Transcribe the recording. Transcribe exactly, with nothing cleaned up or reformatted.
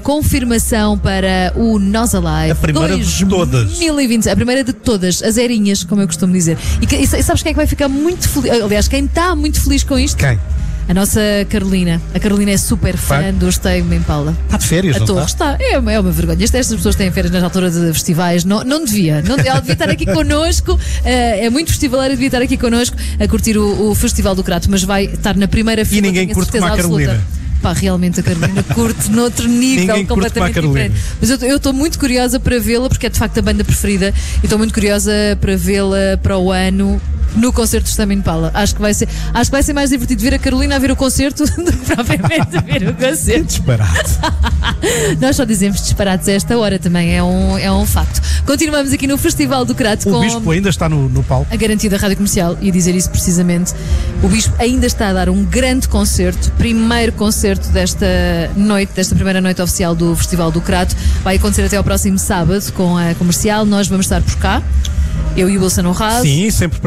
confirmação para o Nós Alive. A primeira de todas. dois mil e vinte, a primeira de todas, as erinhas, como eu costumo dizer. E, que, e sabes quem é que vai ficar muito feliz? Aliás, quem está muito feliz com isto? Quem? A nossa Carolina. A Carolina é super fã Fã? dos Tame Impala. Está de férias, A não Torres está? está. É uma, é uma vergonha. Estas pessoas têm férias nas alturas de festivais. Não, não devia. Não, ela devia estar aqui connosco. Uh, é muito festivaleira, devia estar aqui connosco a curtir o, o Festival do Crato, mas vai estar na primeira fila. E ninguém tenho curte como a certeza Carolina. absoluta. Pá, realmente a Carolina curte noutro nível, Ninguém curte como a completamente Carolina. diferente. Mas eu estou muito curiosa para vê-la, porque é de facto a banda preferida, e estou muito curiosa para vê-la para o ano no concerto de Tame Impala. Acho que vai ser, acho que vai ser mais divertido ver a Carolina a ver o concerto do que propriamente ver o concerto. Disparate. Nós só dizemos disparates a esta hora também, é um, é um facto. Continuamos aqui no Festival do Crato O com Bispo ainda está no, no palco. a garantia da Rádio Comercial, e dizer isso precisamente. O Bispo ainda está a dar um grande concerto, primeiro concerto desta noite, desta primeira noite oficial do Festival do Crato. Vai acontecer até ao próximo sábado com a Comercial. Nós vamos estar por cá, eu e o Wilson Honrado. Sim, sempre